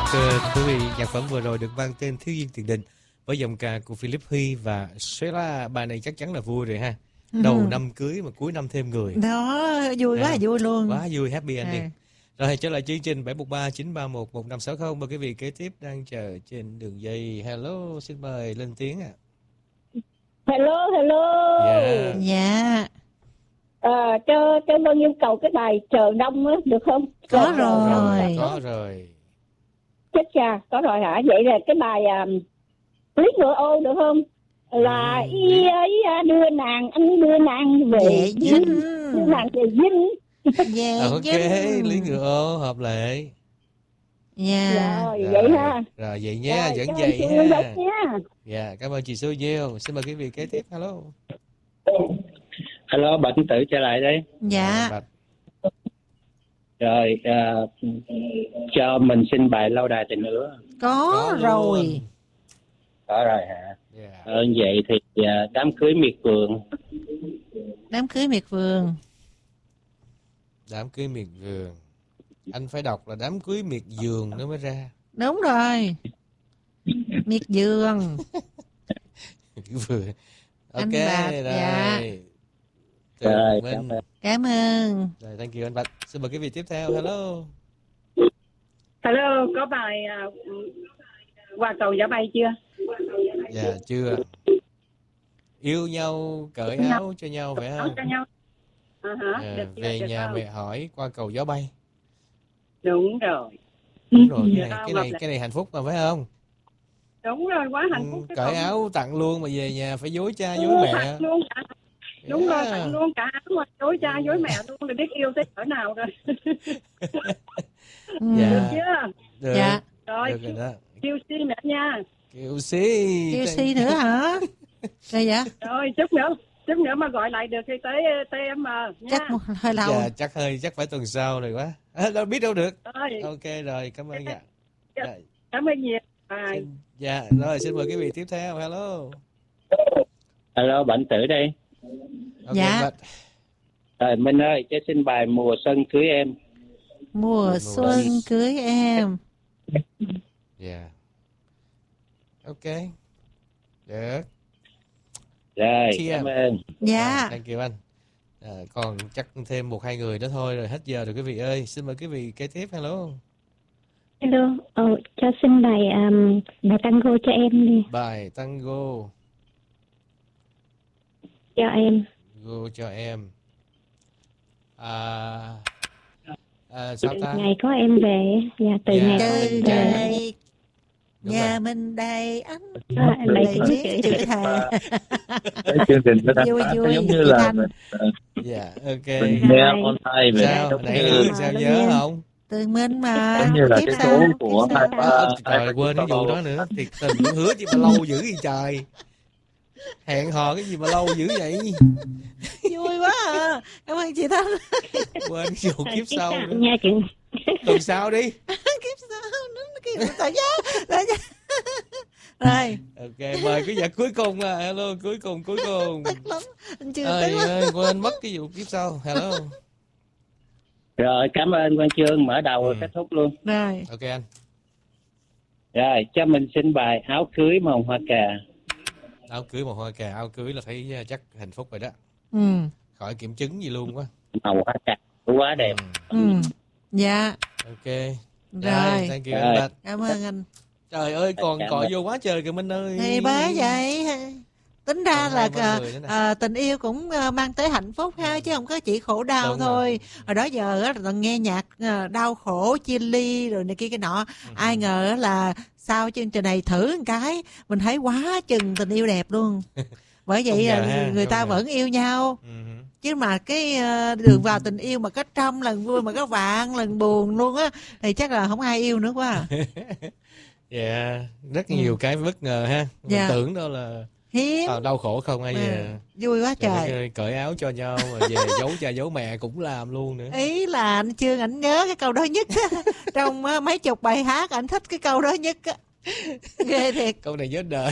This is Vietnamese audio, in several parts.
Quý vị, nhạc phẩm vừa rồi được mang tên Thiếu Duyên Tiền Đình với giọng ca của Philip Huy và Sheila. Bài này chắc chắn là vui rồi ha. Đầu năm cưới mà cuối năm thêm người. Đó, vui quá, vui luôn. Quá vui, happy ending. Rồi trở lại chương trình 713-931-1960. Mời quý vị kế tiếp đang chờ trên đường dây. Hello, xin mời lên tiếng ạ. Hello. Dạ. Cho Vân yêu cầu cái bài Chờ Đông á, được không? Có rồi. Có rồi. Chết cha, có rồi hả? Vậy là cái bài Lý Ngựa Ô được không? Là y ấy đưa nàng, anh đưa nàng về Vinh. Đưa nàng về Vinh. Ok, Lý Ngựa Ô, hợp lệ. Rồi, vậy ha. Rồi, vậy nha, vẫn vậy ha. Dạ, cảm ơn chị Số Diêu. Xin mời quý vị kế tiếp. Hello, Bạch Tử trở lại đây. Dạ. Rồi, cho mình xin bài Lâu Đài Tình Ứa. Có rồi. Có rồi hả? Yeah. Vậy thì đám cưới miệt vườn. Đám cưới miệt vườn. Đám cưới miệt vườn. Anh phải đọc là đám cưới miệt vườn nó mới ra. Đúng rồi. Miệt vườn. Vườn. Ok, Anh Bạch, rồi. dạ. Rồi, Cảm ơn. Rồi, thank you anh Bạch. Xin mời quý vị tiếp theo. Hello, Có bài Qua Cầu Gió Bay chưa? Dạ, chưa. Yêu nhau cởi áo cho nhau phải không? Cho nhau. Về nhà mẹ hỏi qua cầu gió bay. Đúng rồi. Đúng rồi, cái này hạnh phúc mà phải không? Đúng rồi, quá hạnh phúc. Cởi áo tặng luôn mà về nhà phải dối cha dối mẹ. Đúng rồi, tặng luôn cả áo mà dối cha dối mẹ luôn, rồi biết yêu tới cỡ nào rồi. Dạ. Được chưa? Được. Dạ. Rồi, được rồi đó. kêu si nữa nha. Kêu si nữa hả? Rồi dạ. Rồi, chút nữa mà gọi lại được thì tới TM nha. Chắc hơi lâu. Dạ, chắc phải tuần sau rồi quá. Đâu biết đâu được. Rồi. Ok rồi, cảm ơn dạ. Cảm ơn nhiều. Dạ, rồi xin mời quý vị tiếp theo. Hello, Bạch Tử đây. Okay, dạ. Rồi, Minh ơi, cho xin bài Mùa Xuân Cưới Em. Mùa xuân cưới em. Dạ. Ok. Được. Rồi, cảm ơn. Dạ. Thank you anh. Còn chắc thêm 1-2 người nữa thôi rồi hết giờ rồi quý vị ơi. Xin mời quý vị kế tiếp. Hello, cho xin bài tango cho em đi. Bài tango. Cho em. Go cho em. Sao ta? Ngày có em về. Từ ngày có em về. Nhà mình đầy ánh đầy chữ thề. Chương trình nó vui giống như là Dạ, ok. nghe online về sao nhớ không? Tường Minh mà. Giống như là cái số của Trời, quên cái vụ đó nữa. Thiệt tình hứa gì mà lâu dữ gì trời. Hẹn hò cái gì mà lâu dữ vậy? Vui quá à. Cảm ơn chị Thanh. Quên cái vụ kiếp sau nữa. Nha chị. Tuần sau đi. Kiếp sau tại giá. Rồi. Ok, mời quý vị cuối cùng. Hello, cuối cùng. Tức lắm. Anh chưa tức lắm. Ơi, quên mất cái vụ kiếp sau. Hello. Rồi, cảm ơn Quang Chương, mở đầu kết thúc luôn. Rồi. Ok anh. Rồi, cho mình xin bài Áo Cưới Màu Hoa Cà. Áo cưới màu hoa cà, áo cưới là thấy chắc hạnh phúc rồi đó. Khỏi kiểm chứng gì luôn quá. Màu hoa cà quá đẹp. Dạ. Ok. Rồi. Thank you anh Bạch. Cảm ơn anh. Trời ơi, còn cọi vô quá trời kìa Minh ơi. Thì bởi vậy tính ra là tình yêu cũng mang tới hạnh phúc ha, chứ không có chỉ khổ đau thôi. Hồi đó giờ nghe nhạc đau khổ chia ly rồi này kia cái nọ. Ai ngờ là sau chương trình này thử một cái mình thấy quá chừng tình yêu đẹp luôn. Bởi vậy người ta vẫn yêu nhau. Chứ mà cái đường vào tình yêu mà có trăm lần vui mà có vạn lần buồn luôn á thì chắc là không ai yêu nữa quá. Dạ, rất nhiều cái bất ngờ ha. Mình tưởng đâu là hiếm đau khổ không ai về. Vui quá trời. Cởi áo cho nhau mà về giấu cha giấu mẹ cũng làm luôn nữa. Ý là anh Chương ảnh nhớ cái câu đó nhất trong mấy chục bài hát ảnh thích cái câu đó nhất á. Ghê thiệt. Câu này nhớ đời.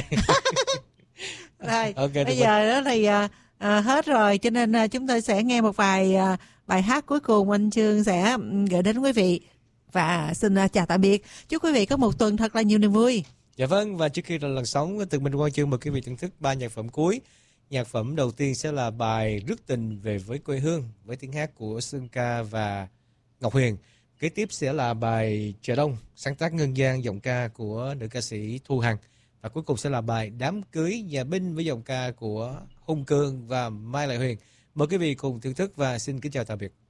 Rồi okay, bây giờ đó thì hết rồi cho nên chúng tôi sẽ nghe một bài hát cuối cùng anh Chương sẽ gửi đến quý vị. và xin chào tạm biệt. Chúc quý vị có một tuần thật là nhiều niềm vui. Dạ vâng, và trước khi lần sóng từ Minh Quang Chương mời quý vị thưởng thức 3 nhạc phẩm cuối. Nhạc phẩm đầu tiên sẽ là bài Rước Tình Về Với Quê Hương với tiếng hát của Sơn Ca và Ngọc Huyền. Kế tiếp sẽ là bài Chợ Đông, sáng tác ngân gian giọng ca của nữ ca sĩ Thu Hằng. Và cuối cùng sẽ là bài Đám Cưới Nhà Binh với giọng ca của Hùng Cường và Mai Lại Huyền. Mời quý vị cùng thưởng thức và xin kính chào tạm biệt.